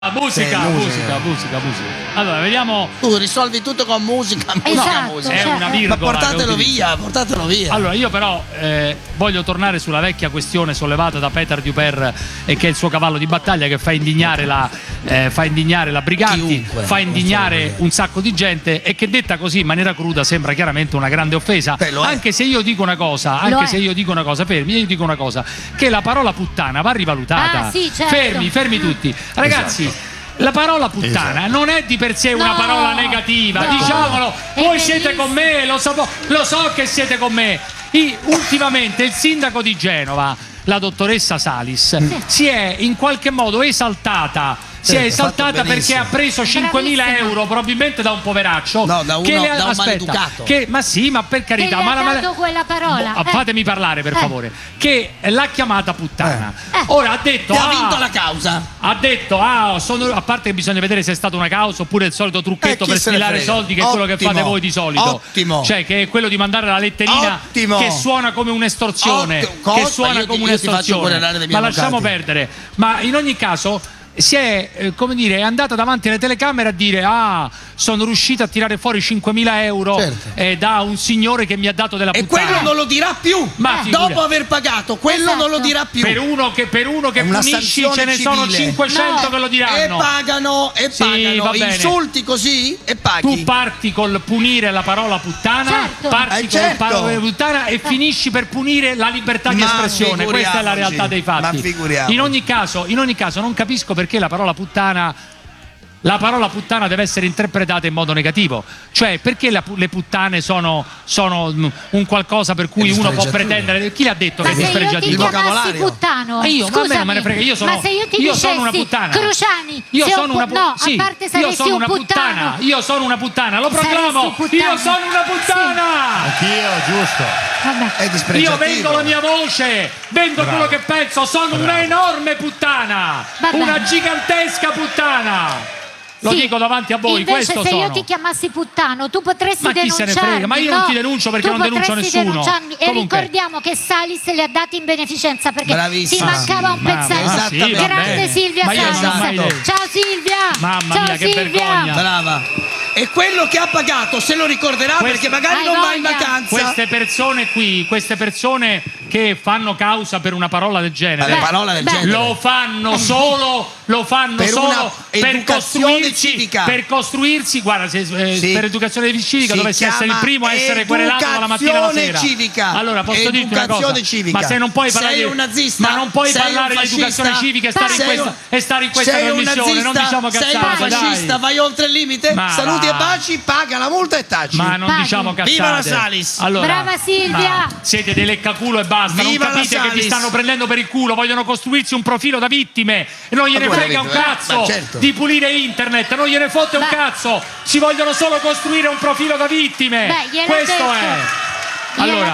Musica. Allora, vediamo. Tu risolvi tutto con musica. Esatto, musica. È una virgola. Ma portatelo via. Allora, io però voglio tornare sulla vecchia questione sollevata da Peter Duper, e che è il suo cavallo di battaglia, che fa indignare la Briganti, Chiunque, fa indignare un sacco di gente, e che detta così in maniera cruda sembra chiaramente una grande offesa. Anche se io dico una cosa, fermi, io dico una cosa, che la parola puttana va rivalutata. Sì, certo. Fermi tutti. Ragazzi, la parola puttana non è di per sé una parola negativa, diciamolo. Voi siete con me, lo so che siete con me. Ultimamente il sindaco di Genova, la dottoressa Salis, si è in qualche modo esaltata. Si è esaltata perché ha preso 5.000 euro probabilmente da un poveraccio, da un maleducato. Ma sì, ma per carità, che gli ha dato quella parola. Fatemi parlare per favore. Che l'ha chiamata puttana. Ora ha detto, ha vinto la causa. Ha detto, a parte che bisogna vedere se è stata una causa oppure il solito trucchetto per stilare soldi, che è quello che fate voi di solito. Cioè, che è quello di mandare la letterina che suona come un'estorsione. Ma lasciamo perdere. Ma in ogni caso si è, è andata davanti alle telecamere a dire: sono riuscita a tirare fuori 5.000 euro da un signore che mi ha dato della puttana. E quello non lo dirà più. Dopo aver pagato, quello non lo dirà più. Per uno che punisci ce ne sono 500 che lo diranno. E pagano. Insulti così e paghi. Tu parti col punire la parola puttana, parti con la parola puttana e finisci per punire la libertà di espressione. Questa è la realtà dei fatti. In ogni caso non capisco perché la parola puttana deve essere interpretata in modo negativo. Cioè, perché le puttane sono un qualcosa per cui uno può pretendere. Chi l'ha detto che è dispregiativo? Ma se io ti chiamassi puttano, a me non me ne frega, io sono una puttana. Cruciani, io sono una puttana. Io sono una puttana, lo proclamo. Io sono una puttana. Anch'io, giusto. Vabbè. Io vendo la mia voce, vendo quello che penso, sono una enorme puttana, una gigantesca puttana. Lo dico davanti a voi. Invece, questo se io sono. ti chiamassi puttano, tu potresti denunciarmi. Ma chi se ne frega? Ma io non ti denuncio perché non denuncio nessuno. E ricordiamo che Salis le ha dati in beneficenza perché ti mancava un pezzetto. Grande Silvia Salis. Ciao Silvia. Mamma mia, che vergogna. Brava. E quello che ha pagato se lo ricorderà, perché magari non va in vacanza. Queste persone che fanno causa per una parola del genere, lo fanno solo per costruirsi. Guarda, se per educazione civica dovesse essere il primo a essere querelato dalla mattina alla sera. Civica. Allora posso dirti una cosa, ma se non puoi parlare di educazione civica e stare in questa trasmissione, non diciamo cazzate. Sei un fascista, vai oltre il limite, saluti e baci, paga la multa e taci. Ma non diciamo cazzate. Viva la Salis. Allora, brava Silvia. Siete dei leccaculo e basta. Viva, non capite che vi stanno prendendo per il culo, vogliono costruirsi un profilo da vittime e non gliene frega un cazzo di pulire internet, non gliene fotte un cazzo, si vogliono solo costruire un profilo da vittime. Questo è. Allora,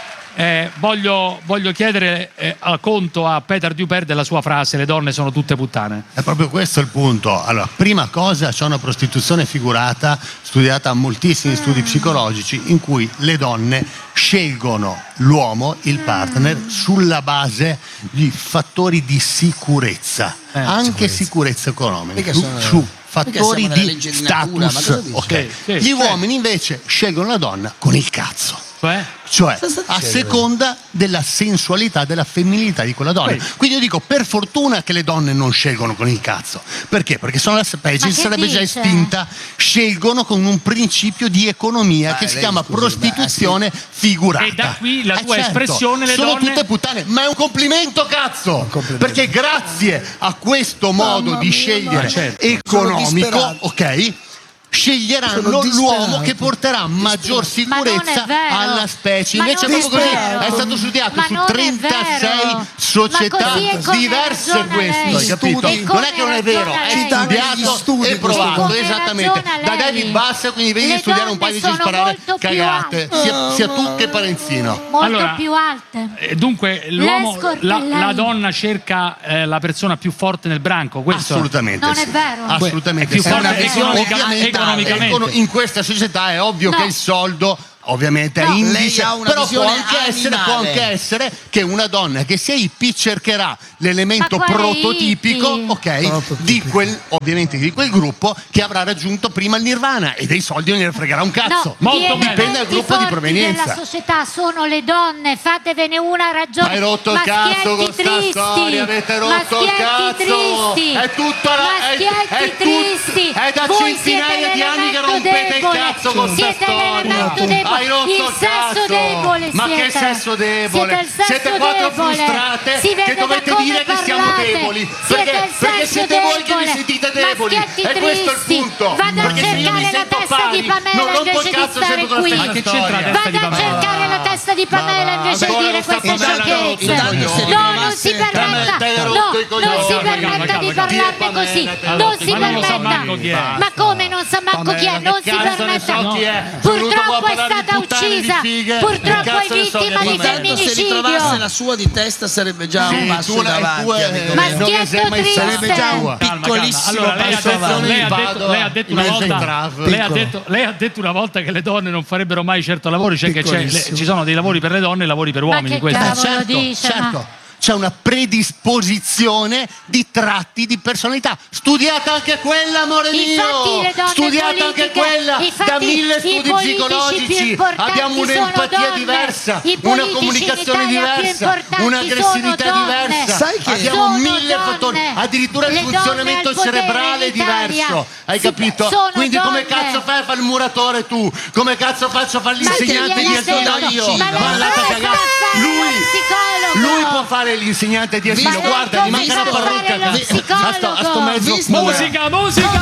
voglio chiedere conto a Peter Duper della sua frase: le donne sono tutte puttane. È proprio questo il punto. Allora, prima cosa, c'è una prostituzione figurata studiata a moltissimi studi psicologici, in cui le donne scelgono l'uomo, il partner, sulla base di fattori di sicurezza, anche sicurezza economica, su fattori di status. Gli uomini invece scelgono la donna con il cazzo. Cioè a seconda della sensualità, della femminilità di quella donna. Quindi io dico, per fortuna che le donne non scelgono con il cazzo. Perché? Perché sono la specie, sarebbe già estinta. Scelgono con un principio di economia che si chiama prostituzione figurata. E da qui la tua espressione, le sono donne tutte puttane, ma è un complimento, cazzo! Perché grazie a questo modo di scegliere economico, sceglieranno l'uomo che porterà maggior sicurezza alla specie. Invece è proprio così, è stato studiato su 36 società diverse questo, hai capito? Non è che non è vero, è studiato e provato, esattamente, da David Bass, quindi vedi di studiare un paio di sparare cagate, sia tu che Parenzino. Molto più alte. Dunque la donna cerca la persona più forte nel branco, questo? Assolutamente non è vero. Assolutamente più forte economicamente. In questa società è ovvio che il soldo ovviamente è indice, però può anche essere che una donna che sia hippie cercherà l'elemento prototipico, di quel gruppo che avrà raggiunto prima il nirvana, e dei soldi non gliene fregherà un cazzo. Molto dipende dal gruppo di provenienza. La società sono le donne, fatevene una ragione. Hai rotto il cazzo con sta storia, avete rotto il cazzo. È tutto è da centinaia di anni che rompete il cazzo con sta storia. Hai rotto il cazzo. Ma che sesso debole? Siete quattro frustrate che dovete dire che siamo deboli. Perché siete voi che vi sentite deboli. E questo è il punto. Perché se io mi sento pari, non rompo il cazzo sempre con la stessa storia. Vada a cercare la testa di Pamela invece di dire queste sciocchezze. No, non si permetta. Non si permetta di parlarne così. Non si permetta. Ma come non sa manco chi è? Non si permetta. Purtroppo è stata uccisa. Purtroppo è vittima di femminicidio. Se ritrovasse la sua di testa sarebbe già un passo davanti. Maschietto triste. Sarebbe già un piccolissimo passo avanti. Lei ha detto una volta che le donne non farebbero mai certo lavori, cioè che ci sono dei lavori per le donne e lavori per uomini. Certo. C'è una predisposizione di tratti di personalità. Studiate anche quella, amore mio! Studiate anche quella! Da 1000 studi psicologici abbiamo un'empatia diversa, una comunicazione diversa, un'aggressività diversa. Abbiamo 1000 fattori, addirittura il funzionamento cerebrale diverso. Hai capito? Quindi come cazzo fai a fare il muratore tu? Come cazzo faccio a fare l'insegnante di asilo io? Ma andate a cagare! Lui può fare l'insegnante di asilo, guarda, mi manca una parrucca a sto mezzo. Musica.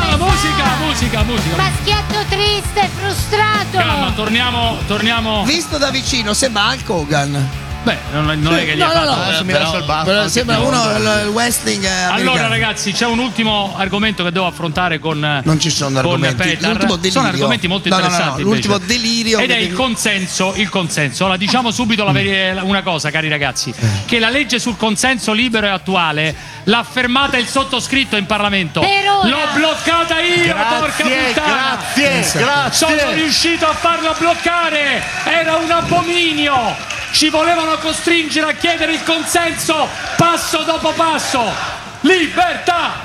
Maschietto triste, frustrato. Calma, torniamo. Visto da vicino sembra Hulk Hogan. Beh, non è che gli ha fatto. Mi lascio il baffo. Sembra uno il wrestling americano. Allora ragazzi, c'è un ultimo argomento che devo affrontare con non ci sono argomenti. Sono argomenti molto interessanti. L'ultimo delirio. Ed è il consenso. Allora, diciamo subito una cosa, cari ragazzi, che la legge sul consenso libero e attuale l'ha fermata il sottoscritto in Parlamento. L'ho bloccata io, porca puttana. Grazie. Sono riuscito a farla bloccare. Era un abominio. Ci volevano costringere a chiedere il consenso passo dopo passo. Libertà!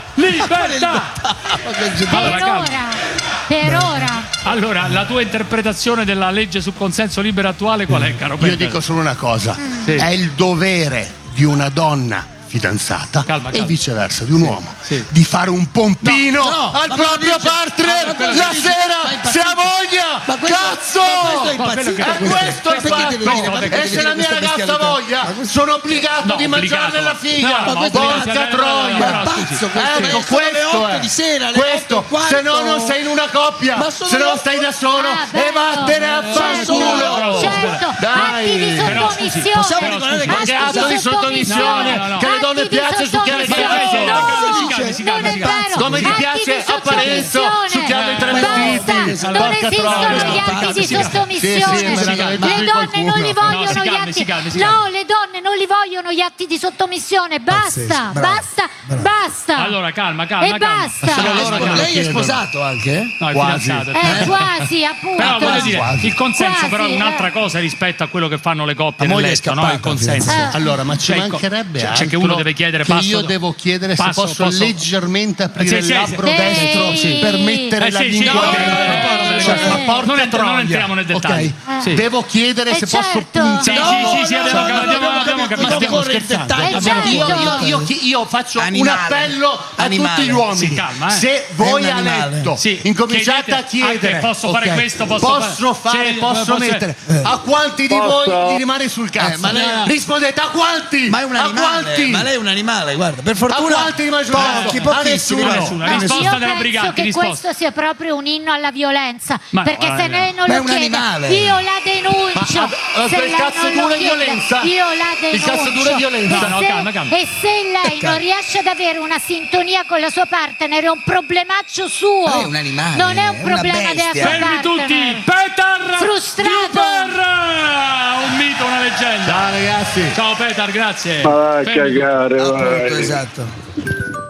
Per ora. Allora, la tua interpretazione della legge sul consenso libero attuale qual è, caro Peter? Io dico solo una cosa. È il dovere di una donna fidanzata e viceversa di un uomo di fare un pompino al proprio partner la sera se ha voglia. Cazzo, è questo il fatto. E se la mia ragazza ha voglia sono obbligato di mangiarle la figa. Porca troia. Ecco, questo se no non sei in una coppia, se no stai da solo e vattene a fanculo. Atti di sottomissione. Ma che atto di sottomissione? Che le donne piace succhiare il cazzo. Come ti piace a Parenzo succhiare i travestiti. Non esistono gli atti di sottomissione. Le donne non li vogliono gli atti. No, le donne non li vogliono gli atti di sottomissione. Basta. Allora, calma. E basta. Lei è sposato anche? No, è fidanzato. Quasi, appunto. Però voglio dire, il consenso però è un'altra cosa rispetto a quello che fanno le coppie nel letto, no? Il consenso. Allora, ma ci mancherebbe altro che uno deve chiedere passo. Io devo chiedere se posso leggermente aprire il labbro destro per mettere la lingua dentro. Non entriamo nel dettaglio. Devo chiedere se posso puntare. Sì, abbiamo capito. Io faccio un appello a tutti gli uomini. Se voi a letto incominciate a chiedere posso fare questo, posso mettere a quanti di voi di rimane sul cazzo? Rispondete a quanti? Ma è un animale. Ma lei è un animale, guarda. Per fortuna. A quanti rimane sul cazzo? A nessuno. Risposta della Io penso che questo sia proprio un inno alla violenza. Perché se lei non lo chiede, io la denuncio. Il cazzo duro è violenza. Io la denuncio. Il cazzo duro è violenza. E se lei non riesce ad avere una sintonia con la sua partner, è un problemaccio suo. Ma è un animale. Non è un problema della sua partner. Fermi tutti. Peter frustrato. Un mito, una leggenda. Ciao ragazzi. Ciao Peter, grazie. Ma vai a cagare, vai. Esatto.